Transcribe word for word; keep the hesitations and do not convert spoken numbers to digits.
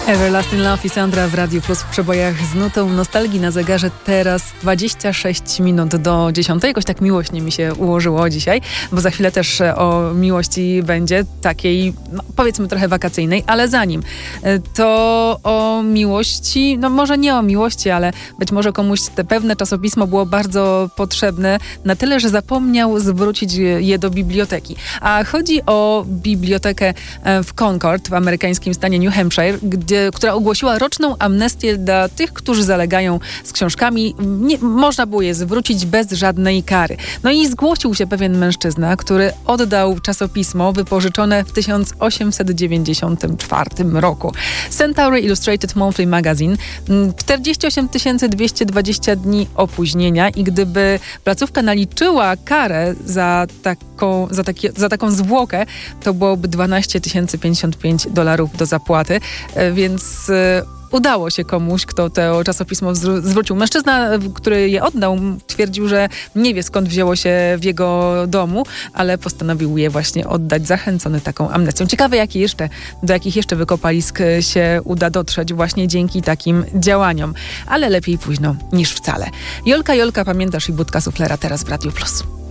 Everlasting Love i Sandra w Radiu Plus w przebojach z nutą nostalgii na zegarze. Teraz dwadzieścia sześć minut do dziesiątej. Jakoś tak miłośnie mi się ułożyło dzisiaj, bo za chwilę też o miłości będzie, takiej no, powiedzmy trochę wakacyjnej, ale zanim to o miłości, no może nie o miłości, ale być może komuś te pewne czasopismo było bardzo potrzebne na tyle, że zapomniał zwrócić je do biblioteki. A chodzi o bibliotekę w Concord w amerykańskim stanie New Hampshire, gdzie która ogłosiła roczną amnestię dla tych, którzy zalegają z książkami. Nie, można było je zwrócić bez żadnej kary. No i zgłosił się pewien mężczyzna, który oddał czasopismo wypożyczone w tysiąc osiemset dziewięćdziesiątym czwartym roku. Centauri Illustrated Monthly Magazine. czterdzieści osiem tysięcy dwieście dwadzieścia dni opóźnienia i gdyby placówka naliczyła karę za taką, za taki, za taką zwłokę, to byłoby dwanaście tysięcy pięćdziesiąt pięć dolarów do zapłaty. Więc udało się komuś, kto to czasopismo zwrócił. Mężczyzna, który je oddał, twierdził, że nie wie, skąd wzięło się w jego domu, ale postanowił je właśnie oddać, zachęcony taką amnestią. Ciekawe, jakie jeszcze, do jakich jeszcze wykopalisk się uda dotrzeć właśnie dzięki takim działaniom. Ale lepiej późno niż wcale. Jolka, Jolka, pamiętasz i budka suflera teraz w Radiu Plus.